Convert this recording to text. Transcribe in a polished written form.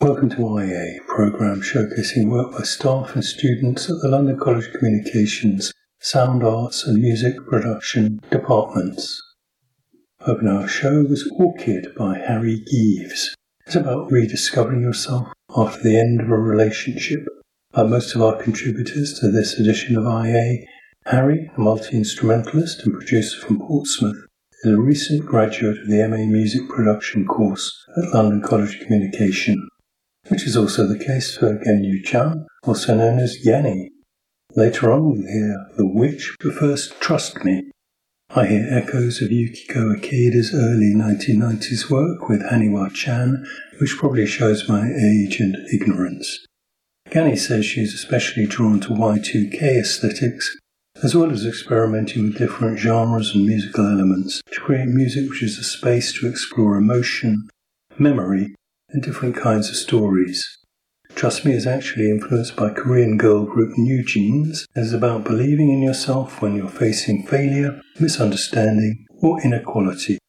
Welcome to IA, a programme showcasing work by staff and students at the London College of Communications, Sound Arts and Music Production departments. Opening our show was Orchid by Harry Geeves. It's about rediscovering yourself after the end of a relationship. Like most of our contributors to this edition of IA, Harry, a multi-instrumentalist and producer from Portsmouth, is a recent graduate of the MA Music Production course at London College of Communication, which is also the case for Genyu Chan, also known as Yanni. Later on we'll hear The Witch, but first Trust Me. I hear echoes of Yukiko Ikeda's early 1990s work with Haniwa Chan, which probably shows my age and ignorance. Yanni says she is especially drawn to Y2K aesthetics, as well as experimenting with different genres and musical elements to create music which is a space to explore emotion, memory, and different kinds of stories. Trust Me is actually influenced by Korean girl group New Jeans and is about believing in yourself when you're facing failure, misunderstanding, or inequality.